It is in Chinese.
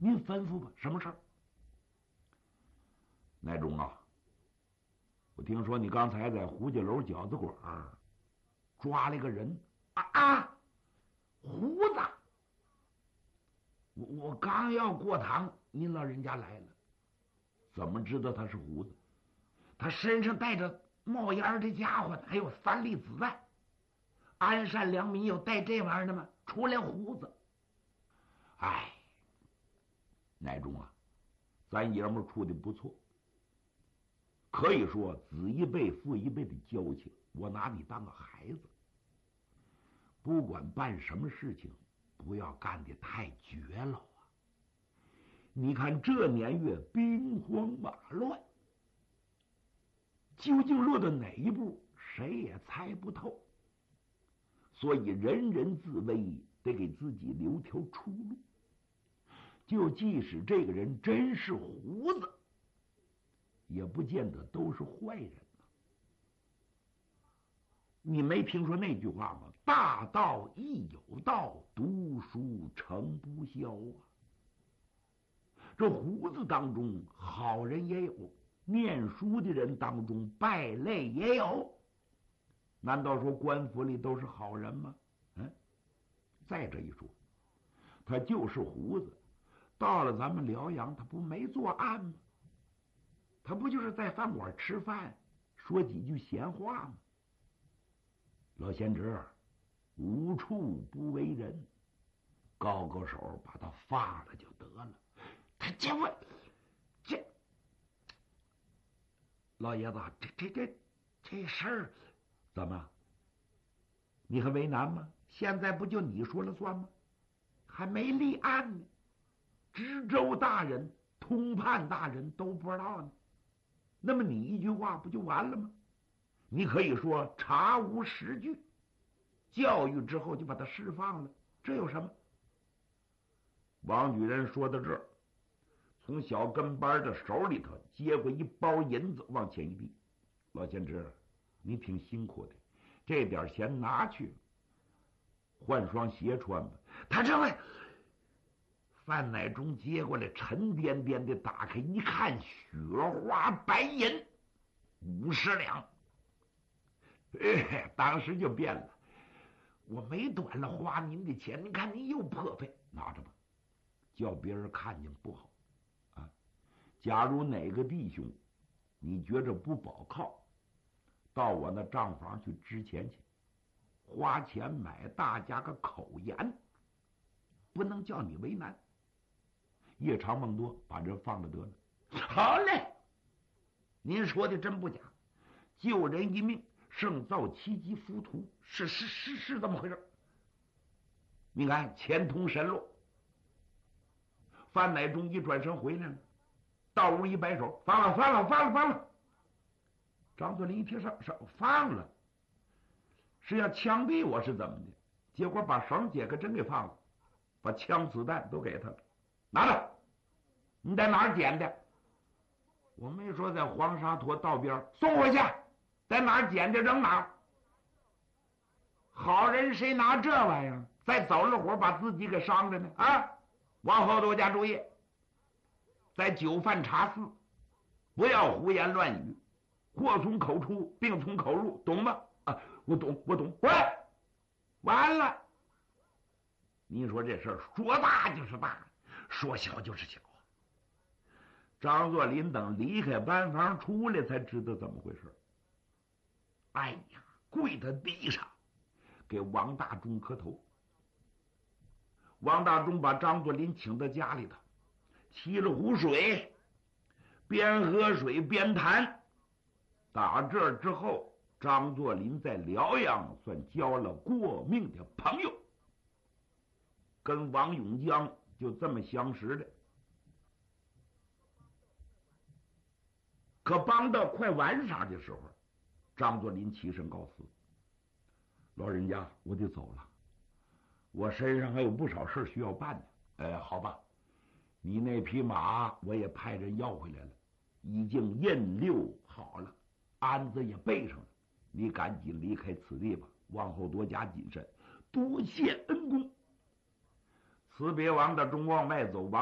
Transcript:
您吩咐吧，什么事儿？乃忠啊，我听说你刚才在胡家楼饺子馆抓了个人胡子。我刚要过堂，您老人家来了。怎么知道他是胡子？他身上带着冒烟的家伙，还有3粒子弹。安善良民有带这玩意儿的吗？除了胡子。哎，乃忠啊，咱爷们处的不错，可以说子一辈父一辈的交情，我拿你当个孩子。不管办什么事情，不要干得太绝了啊！你看这年月兵荒马乱，究竟落到哪一步，谁也猜不透。所以人人自危，得给自己留条出路。就即使这个人真是胡子，也不见得都是坏人呢。你没听说那句话吗？大道亦有道，读书成不消啊。这胡子当中好人也有，念书的人当中败类也有。难道说官府里都是好人吗？再这一说，他就是胡子，到了咱们辽阳，他不没作案吗？他不就是在饭馆吃饭，说几句闲话吗？老贤侄无处不为人，高个手把他放了就得了。他这老爷子，这事儿怎么？你还为难吗？现在不就你说了算吗？还没立案呢，知州大人、通判大人都不知道呢。那么你一句话不就完了吗？你可以说查无实据，教育之后就把他释放了，这有什么？王举人说到这儿，从小跟班的手里头接过一包银子，往前一递：“老贤侄，你挺辛苦的，这点钱拿去，换双鞋穿吧。”他这位范乃忠接过来，沉甸甸的打开一看，雪花白银50两。当时就变了，我没短了花您的钱，您看您又破费，拿着吧，叫别人看见不好啊。假如哪个弟兄你觉着不保靠，到我那账房去支钱去，花钱买大家个口言，不能叫你为难。夜长梦多，把这放了得了。好嘞，您说的真不假，救人一命胜造7级浮屠，是这么回事。你看钱通神路。范乃忠一转身回来了，到屋一摆手：“放了。”张作霖一听上放了，是要枪毙我是怎么的？结果把绳解开，真给放了，把枪子弹都给他了。拿着，你在哪儿捡的？我没说在黄沙坨道边，送回去，在哪儿捡的扔哪儿。好人谁拿这玩意儿再走了会儿把自己给伤着呢？往后多加注意，在酒饭茶肆不要胡言乱语，祸从口出，病从口入，懂吗？我懂。喂，完了！你说这事儿说大就是大，说小就是小。张作霖等离开班房出来，才知道怎么回事。哎呀，跪在地上给王大忠磕头。王大忠把张作霖请到家里头，沏了壶水，边喝水边谈。打这之后，张作霖在辽阳算交了过命的朋友，跟王永江就这么相识的。可帮到快晚上的时候，张作霖起身告辞：“老人家，我得走了，我身上还有不少事需要办呢。”好吧，你那匹马我也派人要回来了，已经印溜好了，鞍子也备上了，你赶紧离开此地吧，往后多加谨慎，多谢恩公。辞别王大忠往外走，王